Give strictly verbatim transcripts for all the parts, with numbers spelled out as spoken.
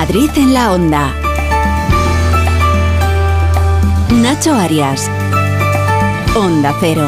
Madrid en la Onda. Nacho Arias. Onda Cero.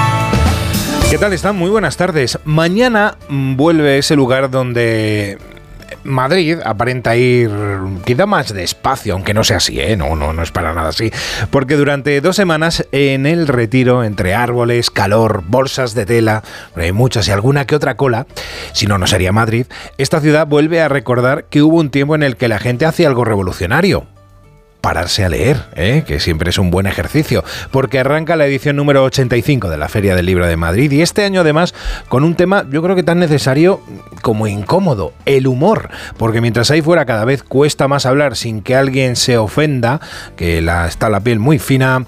¿Qué tal están? Muy buenas tardes. Mañana vuelve ese lugar donde Madrid aparenta ir quizá más despacio, aunque no sea así, ¿eh? No, no, no es para nada así. Porque durante dos semanas en el Retiro, entre árboles, calor, bolsas de tela, hay muchas y alguna que otra cola, si no, no sería Madrid, esta ciudad vuelve a recordar que hubo un tiempo en el que la gente hacía algo revolucionario. Pararse a leer, ¿eh? Que siempre es un buen ejercicio, porque arranca la edición número ochenta y cinco de la Feria del Libro de Madrid y este año además con un tema yo creo que tan necesario como incómodo, el humor, porque mientras ahí fuera cada vez cuesta más hablar sin que alguien se ofenda, que la, está la piel muy fina,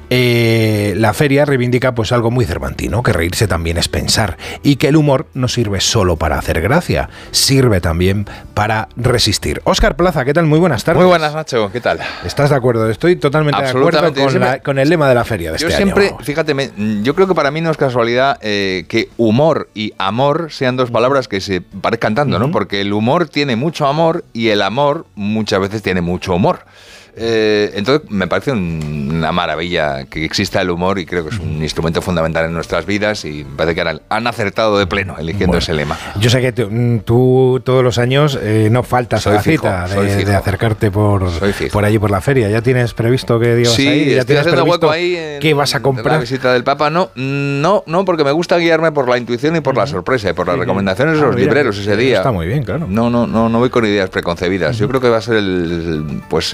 eh, la feria reivindica pues algo muy cervantino, que reírse también es pensar y que el humor no sirve solo para hacer gracia, sirve también para resistir. Óscar Plaza, ¿qué tal? Muy buenas tardes. Muy buenas, Nacho, ¿qué tal? ¿Estás de acuerdo? Estoy totalmente de acuerdo con, siempre, la, con el lema de la feria de yo este siempre, año. Fíjate, me, yo creo que para mí no es casualidad eh, que humor y amor sean dos palabras que se parezcan tanto, ¿no? Porque el humor tiene mucho amor y el amor muchas veces tiene mucho humor. Eh, entonces me parece un, una maravilla que exista el humor y creo que es un instrumento fundamental en nuestras vidas y me parece que han, han acertado de pleno eligiendo bueno, ese lema. Yo sé que tú, tú todos los años eh, no faltas soy a la fijo, cita de, de acercarte por, por allí por la feria. ¿Ya tienes previsto que digas sí, ahí? ¿Ya estoy tienes haciendo previsto hueco ahí en, qué vas a comprar? La visita del Papa, no, no, no, porque me gusta guiarme por la intuición y por uh-huh. la sorpresa y por las sí, recomendaciones de ah, los mira, libreros ese día. Está muy bien, claro. No, no, no, no voy con ideas preconcebidas. Uh-huh. Yo creo que va a ser el, pues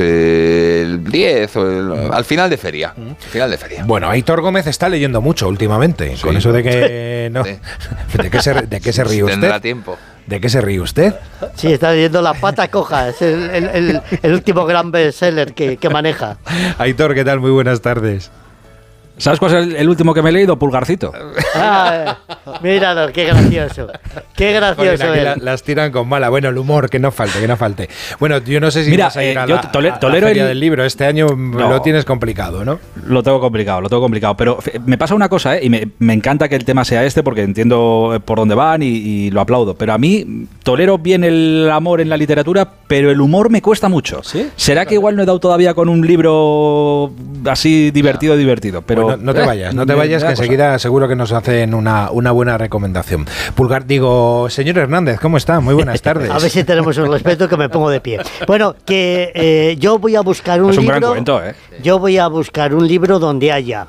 el diez o el, al final de feria. Uh-huh. Final de feria. Bueno, Aitor Gómez está leyendo mucho últimamente, sí. Con eso de que no, sí. ¿De qué se, de qué se ríe usted? Tendrá tiempo. ¿De qué se ríe usted? Sí, está leyendo La pata coja, es el, el, el, el último gran bestseller que, que maneja. Aitor, ¿qué tal? Muy buenas tardes. ¿Sabes cuál es el, el último que me he leído? Pulgarcito. Ah, míralo, qué gracioso. Qué gracioso. Aquí la, las tiran con mala. Bueno, el humor, que no falte, que no falte. Bueno, yo no sé si Mira, vas a ir eh, a yo la, tole, a, a tolero la feria el... del libro. Este año no, lo tienes complicado, ¿no? Lo tengo complicado, lo tengo complicado. Pero me pasa una cosa, ¿eh? Y me, me encanta que el tema sea este porque entiendo por dónde van y, y lo aplaudo. Pero a mí tolero bien el amor en la literatura, pero el humor me cuesta mucho. ¿Sí? ¿Será que igual no he dado todavía con un libro así divertido, divertido? Pero bueno, no te vayas, no te vayas, que enseguida seguro que nos hacen una, una buena recomendación. Pulgar, digo, señor Hernández, ¿cómo está? Muy buenas tardes. A ver si tenemos un respeto que me pongo de pie. Bueno, que eh, yo voy a buscar un, es un libro. gran cuento, ¿eh? Yo voy a buscar un libro donde haya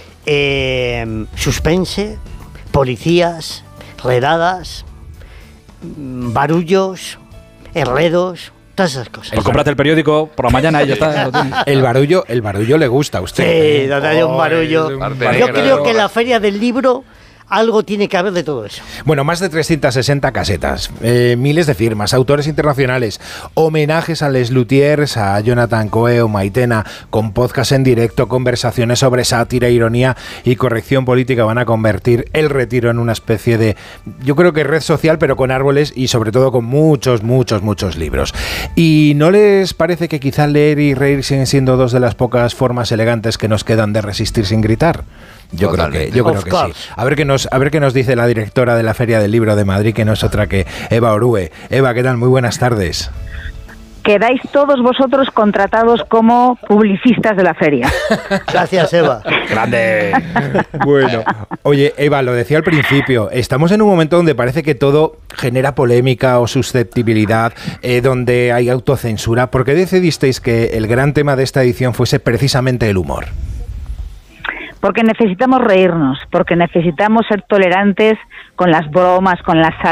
eh, suspense, policías, redadas, barullos, enredos. Todas esas cosas. Pues cómprate el periódico por la mañana y ya está. El barullo, el barullo le gusta a usted. Sí, donde hay un barullo. Oh, un Yo creo que en la feria del libro algo tiene que haber de todo eso. Bueno, más de trescientas sesenta casetas, eh, miles de firmas, autores internacionales, homenajes a Les Luthiers, a Jonathan Coe o Maitena, con podcast en directo, conversaciones sobre sátira, ironía y corrección política van a convertir el Retiro en una especie de, yo creo que red social, pero con árboles y sobre todo con muchos, muchos, muchos libros. ¿Y no les parece que quizá leer y reír siguen siendo dos de las pocas formas elegantes que nos quedan de resistir sin gritar? Yo Totalmente. creo que, yo creo que sí. A ver qué nos, a ver qué nos dice la directora de la Feria del Libro de Madrid, que no es otra que Eva Orue. Eva, ¿qué tal? Muy buenas tardes. Quedáis todos vosotros contratados como publicistas de la feria. Gracias, Eva. Grande. Bueno, oye, Eva, lo decía al principio, estamos en un momento donde parece que todo genera polémica o susceptibilidad, eh, donde hay autocensura. ¿Por qué decidisteis que el gran tema de esta edición fuese precisamente el humor? Porque necesitamos reírnos, porque necesitamos ser tolerantes con las bromas, con las